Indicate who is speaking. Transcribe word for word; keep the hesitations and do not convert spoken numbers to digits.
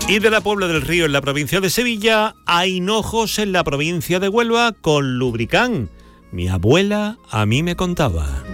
Speaker 1: Y de la Puebla del Río en la provincia de Sevilla a Hinojos en la provincia de Huelva con Lubricán. Mi abuela a mí me contaba.